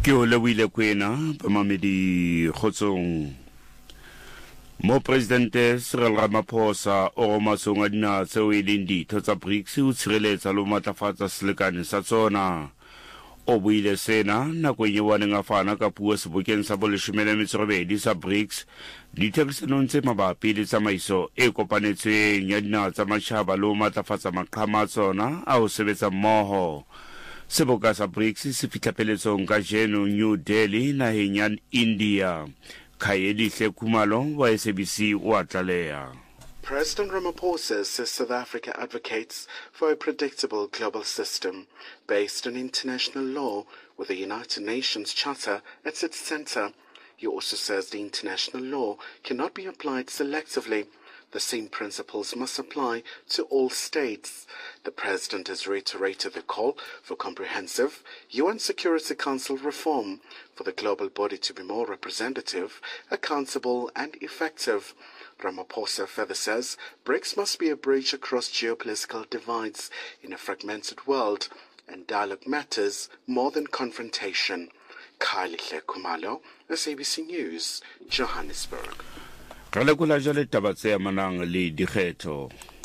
Ke o lebohile kwena bamamedi kgotsong. Mo Presidente Cyril Ramaphosa o romasong a dinaha tseo e leng ditho tsa BRICS o tshireletsa le ho matlafatsa selekane sa tsona. O buile sena nakong eo a neng a fana ka puo sebokeng sa bo18 sa BRICS ditherisanong tse mabapi le tsamaiso e kopanetsweng ya dinaha tsa matjhaba le ho matlafatsa maqhama a tsona a ho sebetsa mmoho. Seboka sa BRICS se fihla peletsong ka jeno New Delhi naheng ya India. Khayelihle Khumalo wa SABC wa tlaleha. President Ramaphosa says South Africa advocates for a predictable global system based on international law with the United Nations Charter at its center. He also says the international law cannot be applied selectively. The same principles must apply to all states. The President has reiterated the call for comprehensive UN Security Council reform for the global body to be more representative, accountable and effective. Ramaphosa further says BRICS must be a bridge across geopolitical divides in a fragmented world, and dialogue matters more than confrontation. Khayelihle Khumalo, SABC News, Johannesburg. Re lekola jwale taba tse amanang le dikgetho.